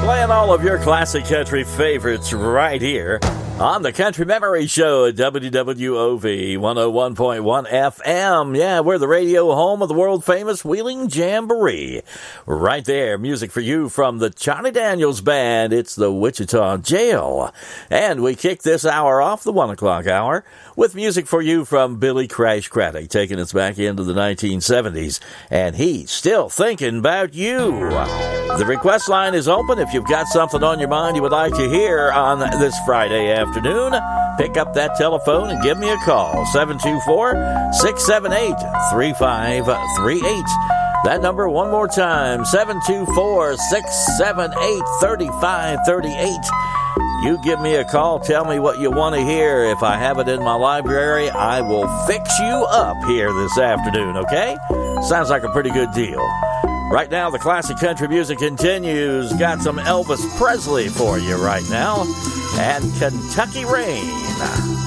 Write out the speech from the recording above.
Playing all of your classic country favorites right here on the Country Memory Show at WWOV 101.1 FM. Yeah, we're the radio home of the world-famous Wheeling Jamboree. Right there, music for you from the Johnny Daniels Band. It's the Wichita Jail. And we kick this hour off, the 1 o'clock hour, with music for you from Billy Crash Craddock, taking us back into the 1970s. And he's still thinking about you. The request line is open. If you've got something on your mind you would like to hear on this Friday afternoon, pick up that telephone and give me a call. 724-678-3538. That number one more time, 724-678-3538. You give me a call, tell me what you want to hear. If I have it in my library, I will fix you up here this afternoon, okay? Sounds like a pretty good deal. Right now, the classic country music continues. Got some Elvis Presley for you right now. And Kentucky Rain.